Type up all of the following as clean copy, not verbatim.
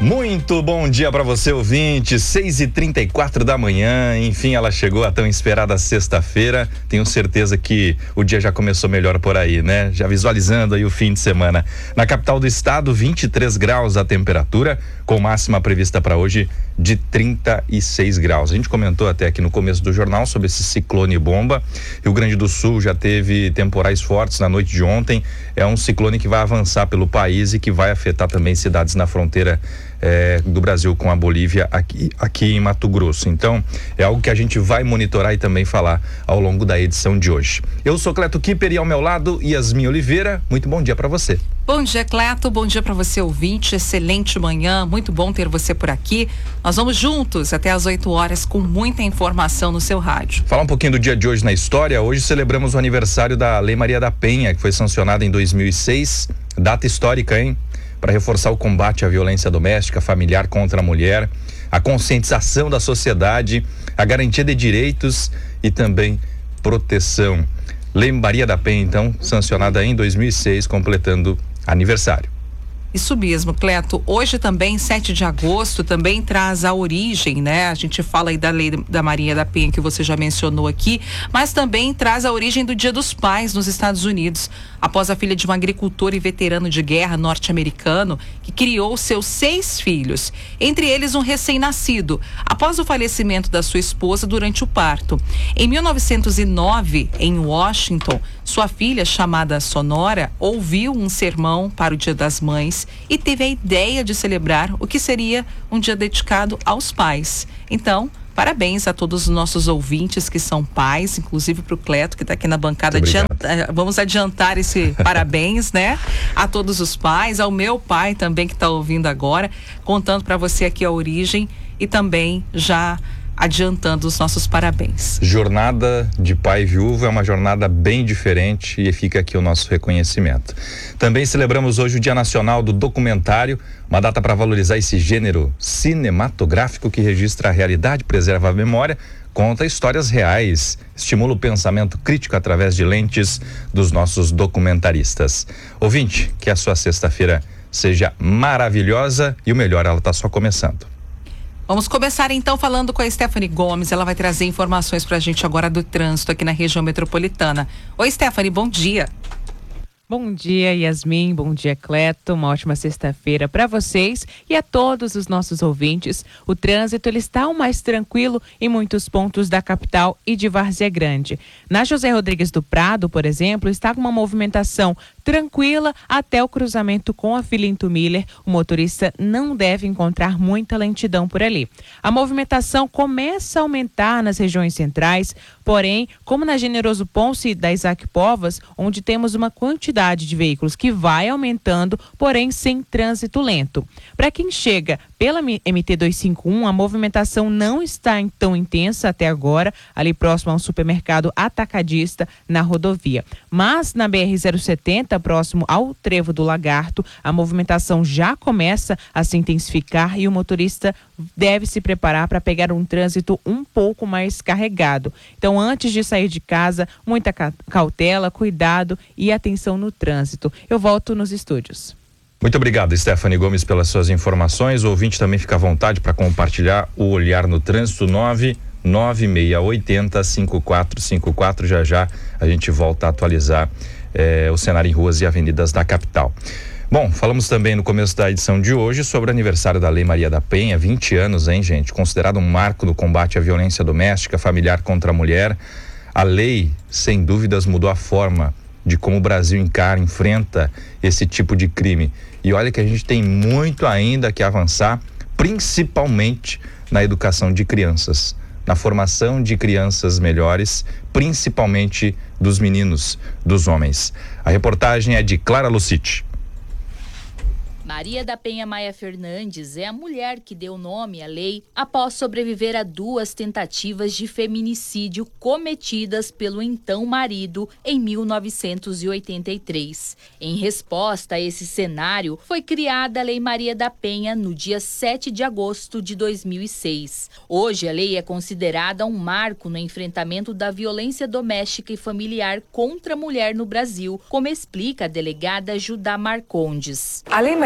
Muito bom dia para você, ouvinte. 6h34 da manhã. Enfim, ela chegou a tão esperada sexta-feira. Tenho certeza que o dia já começou melhor por aí, né? Já visualizando aí o fim de semana. Na capital do estado, 23 graus a temperatura, com máxima prevista para hoje de 36 graus. A gente comentou até aqui no começo do jornal sobre esse ciclone bomba. Rio Grande do Sul já teve temporais fortes na noite de ontem. É um ciclone que vai avançar pelo país e que vai afetar também cidades na fronteira do Brasil com a Bolívia aqui em Mato Grosso. Então, é algo que a gente vai monitorar e também falar ao longo da edição de hoje. Eu sou Cleto Kipper e ao meu lado, Yasmin Oliveira. Muito bom dia para você. Bom dia, Cleto. Bom dia para você, ouvinte. Excelente manhã. Muito bom ter você por aqui. Nós vamos juntos até às 8 horas com muita informação no seu rádio. Falar um pouquinho do dia de hoje na história. Hoje celebramos o aniversário da Lei Maria da Penha, que foi sancionada em 2006. Data histórica, hein? Para reforçar o combate à violência doméstica, familiar contra a mulher, a conscientização da sociedade, a garantia de direitos e também proteção. Lei Maria da Penha, então, sancionada em 2006, completando aniversário. Isso mesmo, Cleto. Hoje também, 7 de agosto, também traz a origem, né? A gente fala aí da Lei da Maria da Penha, que você já mencionou aqui, mas também traz a origem do Dia dos Pais nos Estados Unidos, após a filha de um agricultor e veterano de guerra norte-americano, que criou seus 6 filhos, entre eles um recém-nascido, após o falecimento da sua esposa durante o parto. Em 1909, em Washington, sua filha, chamada Sonora, ouviu um sermão para o Dia das Mães e teve a ideia de celebrar o que seria um dia dedicado aos pais. Então, parabéns a todos os nossos ouvintes que são pais, inclusive para o Cleto, que está aqui na bancada. Vamos adiantar esse parabéns, né? A todos os pais, ao meu pai também que está ouvindo agora, contando para você aqui a origem e também já adiantando os nossos parabéns. Jornada de pai viúvo é uma jornada bem diferente e fica aqui o nosso reconhecimento. Também celebramos hoje o Dia Nacional do Documentário, uma data para valorizar esse gênero cinematográfico que registra a realidade, preserva a memória, conta histórias reais, estimula o pensamento crítico através de lentes dos nossos documentaristas. Ouvinte, que a sua sexta-feira seja maravilhosa e o melhor, ela está só começando. Vamos começar então falando com a Stephanie Gomes. Ela vai trazer informações para a gente agora do trânsito aqui na região metropolitana. Oi, Stephanie, bom dia. Bom dia, Yasmin. Bom dia, Cleto. Uma ótima sexta-feira para vocês e a todos os nossos ouvintes. O trânsito ele está o mais tranquilo em muitos pontos da capital e de Várzea Grande. Na José Rodrigues do Prado, por exemplo, está com uma movimentação tranquila até o cruzamento com a Filinto Miller. O motorista não deve encontrar muita lentidão por ali. A movimentação começa a aumentar nas regiões centrais, porém, como na Generoso Ponce e da Isaac Povas, onde temos uma quantidade de veículos que vai aumentando, porém sem trânsito lento. Para quem chega pela MT-251, a movimentação não está tão intensa até agora, ali próximo a um supermercado atacadista na rodovia. Mas na BR-070, próximo ao Trevo do Lagarto, a movimentação já começa a se intensificar e o motorista deve se preparar para pegar um trânsito um pouco mais carregado. Então, antes de sair de casa, muita cautela, cuidado e atenção no trânsito. Eu volto nos estúdios. Muito obrigado, Stephanie Gomes, pelas suas informações. O ouvinte também fica à vontade para compartilhar o olhar no trânsito. 99680-5454. Já a gente volta a atualizar o cenário em ruas e avenidas da capital. Bom, falamos também no começo da edição de hoje sobre o aniversário da Lei Maria da Penha, 20 anos, hein, gente? Considerado um marco no combate à violência doméstica, familiar contra a mulher. A lei, sem dúvidas, mudou a forma de como o Brasil enfrenta esse tipo de crime. E olha que a gente tem muito ainda que avançar, principalmente na educação de crianças, na formação de crianças melhores, principalmente dos meninos, dos homens. A reportagem é de Clara Lucite. Maria da Penha Maia Fernandes é a mulher que deu nome à lei após sobreviver a 2 tentativas de feminicídio cometidas pelo então marido em 1983. Em resposta a esse cenário, foi criada a Lei Maria da Penha no dia 7 de agosto de 2006. Hoje, a lei é considerada um marco no enfrentamento da violência doméstica e familiar contra a mulher no Brasil, como explica a delegada Judá Marcondes. A Lei Maria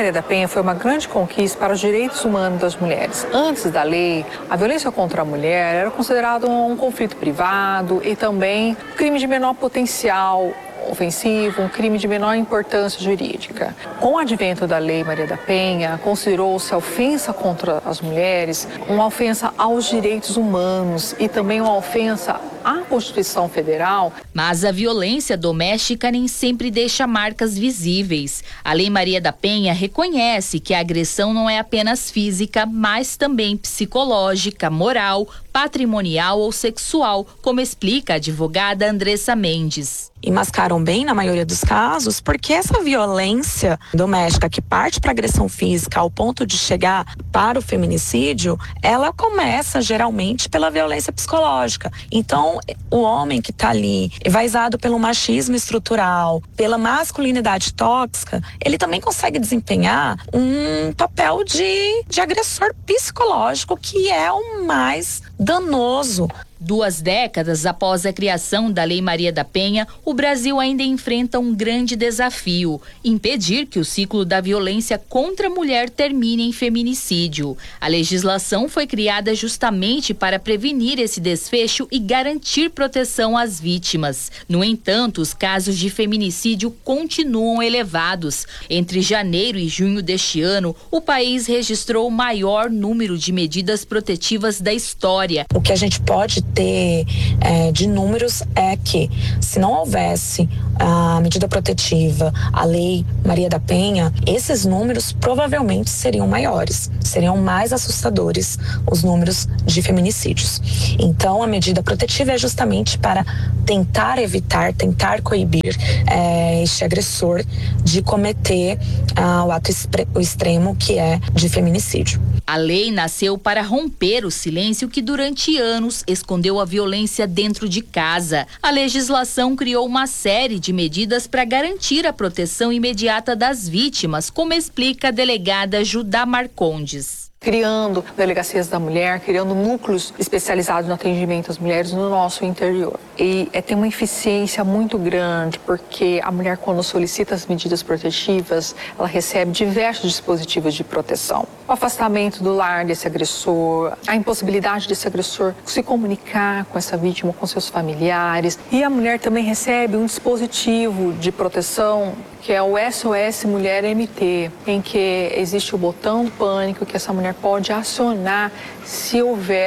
Maria da Penha foi uma grande conquista para os direitos humanos das mulheres. Antes da lei, a violência contra a mulher era considerada um conflito privado e também crime de menor potencial ofensivo, um crime de menor importância jurídica. Com o advento da Lei Maria da Penha, considerou-se a ofensa contra as mulheres uma ofensa aos direitos humanos e também uma ofensa à Constituição Federal. Mas a violência doméstica nem sempre deixa marcas visíveis. A Lei Maria da Penha reconhece que a agressão não é apenas física, mas também psicológica, moral, patrimonial ou sexual, como explica a advogada Andressa Mendes. E mascaram bem na maioria dos casos, porque essa violência doméstica que parte para agressão física ao ponto de chegar para o feminicídio, ela começa geralmente pela violência psicológica. Então, o homem que está ali, envaisado pelo machismo estrutural, pela masculinidade tóxica, ele também consegue desempenhar um papel de agressor psicológico, que é o mais danoso. 2 décadas após a criação da Lei Maria da Penha, o Brasil ainda enfrenta um grande desafio: impedir que o ciclo da violência contra a mulher termine em feminicídio. A legislação foi criada justamente para prevenir esse desfecho e garantir proteção às vítimas. No entanto, os casos de feminicídio continuam elevados. Entre janeiro e junho deste ano, o país registrou o maior número de medidas protetivas da história. O que a gente pode ter de números é que, se não houvesse a medida protetiva, a Lei Maria da Penha, esses números provavelmente seriam maiores, seriam mais assustadores os números de feminicídios. Então, a medida protetiva é justamente para tentar evitar, tentar coibir este agressor de cometer o ato extremo que é de feminicídio. A lei nasceu para romper o silêncio que durante anos escondeu a violência dentro de casa. A legislação criou uma série de medidas para garantir a proteção imediata das vítimas, como explica a delegada Judá Marcondes. Criando delegacias da mulher, criando núcleos especializados no atendimento às mulheres no nosso interior. E tem uma eficiência muito grande, porque a mulher, quando solicita as medidas protetivas, ela recebe diversos dispositivos de proteção. O afastamento do lar desse agressor, a impossibilidade desse agressor se comunicar com essa vítima, com seus familiares. E a mulher também recebe um dispositivo de proteção, que é o SOS Mulher MT, em que existe o botão pânico que essa mulher pode acionar se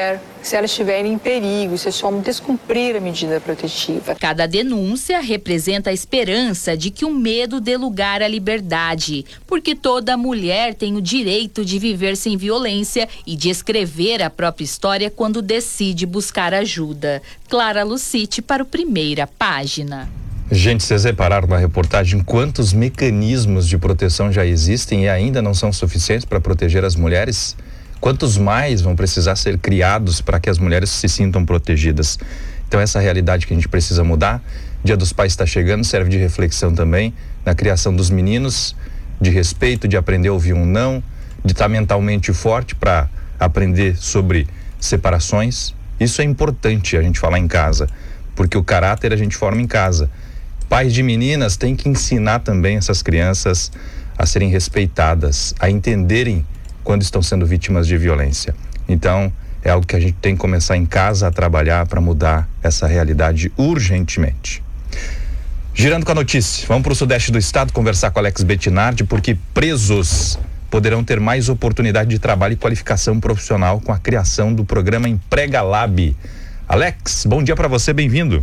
ela estiver em perigo, se esse homem descumprir a medida protetiva. Cada denúncia representa a esperança de que o medo dê lugar à liberdade, porque toda mulher tem o direito de viver sem violência e de escrever a própria história quando decide buscar ajuda. Clara Lucite para o Primeira Página. Gente, vocês repararam na reportagem quantos mecanismos de proteção já existem e ainda não são suficientes para proteger as mulheres? Quantos mais vão precisar ser criados para que as mulheres se sintam protegidas? Então, essa realidade que a gente precisa mudar. Dia dos Pais está chegando, serve de reflexão também na criação dos meninos, de respeito, de aprender a ouvir um não, de estar mentalmente forte para aprender sobre separações. Isso é importante a gente falar em casa, porque o caráter a gente forma em casa. Pais de meninas têm que ensinar também essas crianças a serem respeitadas, a entenderem quando estão sendo vítimas de violência. Então, é algo que a gente tem que começar em casa a trabalhar para mudar essa realidade urgentemente. Girando com a notícia, vamos para o sudeste do estado conversar com Alex Bettinardi, porque presos poderão ter mais oportunidade de trabalho e qualificação profissional com a criação do programa Emprega Lab. Alex, bom dia para você, bem-vindo.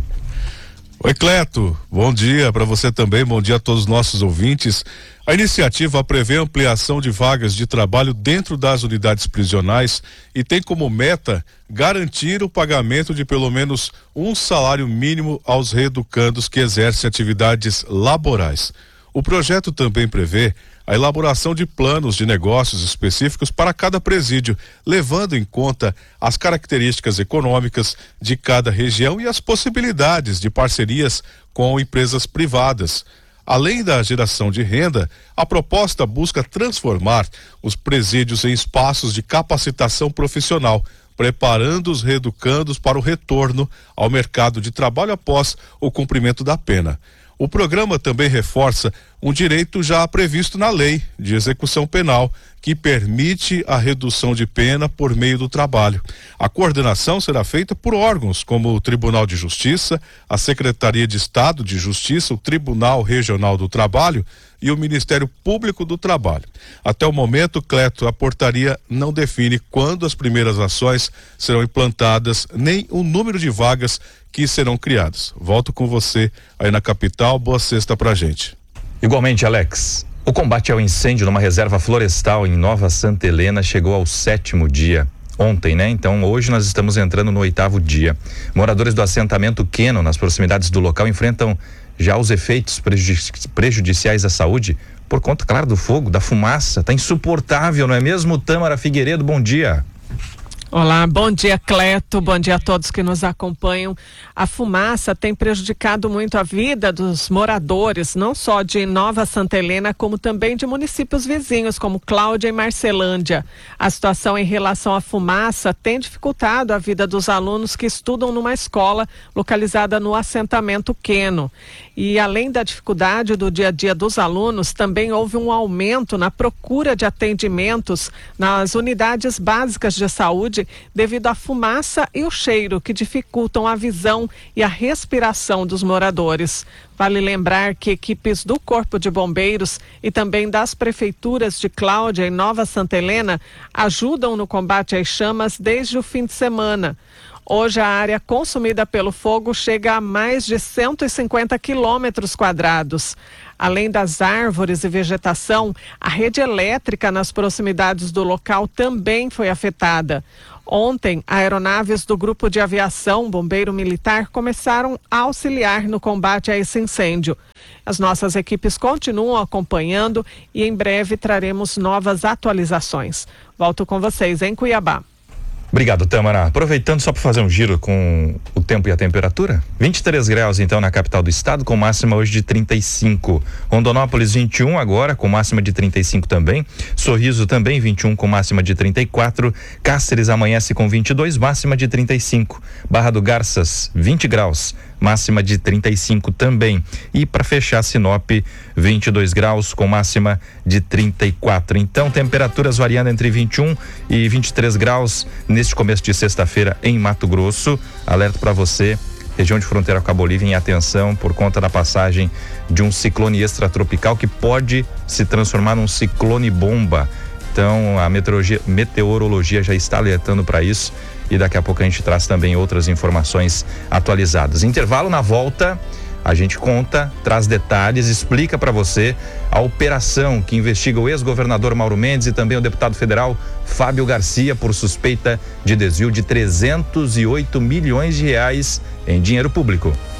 Oi, Cleto, bom dia para você também, bom dia a todos os nossos ouvintes. A iniciativa prevê ampliação de vagas de trabalho dentro das unidades prisionais e tem como meta garantir o pagamento de pelo menos um salário mínimo aos reeducandos que exercem atividades laborais. O projeto também prevê a elaboração de planos de negócios específicos para cada presídio, levando em conta as características econômicas de cada região e as possibilidades de parcerias com empresas privadas. Além da geração de renda, a proposta busca transformar os presídios em espaços de capacitação profissional, preparando os reeducandos para o retorno ao mercado de trabalho após o cumprimento da pena. O programa também reforça um direito já previsto na lei de execução penal, que permite a redução de pena por meio do trabalho. A coordenação será feita por órgãos como o Tribunal de Justiça, a Secretaria de Estado de Justiça, o Tribunal Regional do Trabalho e o Ministério Público do Trabalho. Até o momento, Cleto, a portaria não define quando as primeiras ações serão implantadas, nem o número de vagas que serão criadas. Volto com você aí na capital. Boa sexta pra gente. Igualmente, Alex. O combate ao incêndio numa reserva florestal em Nova Santa Helena chegou ao 7º dia. Ontem, né? Então, hoje nós estamos entrando no 8º dia. Moradores do assentamento Queno, nas proximidades do local, enfrentam já os efeitos prejudiciais à saúde por conta, claro, do fogo, da fumaça. Tá insuportável, não é mesmo? Tâmara Figueiredo, bom dia. Olá, bom dia, Cleto, bom dia a todos que nos acompanham. A fumaça tem prejudicado muito a vida dos moradores, não só de Nova Santa Helena, como também de municípios vizinhos, como Cláudia e Marcelândia. A situação em relação à fumaça tem dificultado a vida dos alunos que estudam numa escola localizada no assentamento Queno. E além da dificuldade do dia a dia dos alunos, também houve um aumento na procura de atendimentos nas unidades básicas de saúde devido à fumaça e o cheiro que dificultam a visão e a respiração dos moradores. Vale lembrar que equipes do Corpo de Bombeiros e também das prefeituras de Cláudia e Nova Santa Helena ajudam no combate às chamas desde o fim de semana. Hoje a área consumida pelo fogo chega a mais de 150 quilômetros quadrados. Além das árvores e vegetação, a rede elétrica nas proximidades do local também foi afetada. Ontem, aeronaves do Grupo de Aviação Bombeiro Militar começaram a auxiliar no combate a esse incêndio. As nossas equipes continuam acompanhando e em breve traremos novas atualizações. Volto com vocês em Cuiabá. Obrigado, Tâmara. Aproveitando só para fazer um giro com o tempo e a temperatura, 23 graus então na capital do estado, com máxima hoje de 35. Rondonópolis 21 agora, com máxima de 35 também. Sorriso também 21 com máxima de 34. Cáceres amanhece com 22, máxima de 35. Barra do Garças 20 graus, máxima de 35 também. E para fechar, Sinop 22 graus com máxima de 34. Então, temperaturas variando entre 21 e 23 graus neste começo de sexta-feira em Mato Grosso. Alerta para você, região de fronteira com a Bolívia, em atenção por conta da passagem de um ciclone extratropical que pode se transformar num ciclone bomba. Então, a meteorologia já está alertando para isso e daqui a pouco a gente traz também outras informações atualizadas. Intervalo, na volta a gente conta, traz detalhes, explica para você a operação que investiga o ex-governador Mauro Mendes e também o deputado federal Fábio Garcia por suspeita de desvio de 308 milhões de reais em dinheiro público.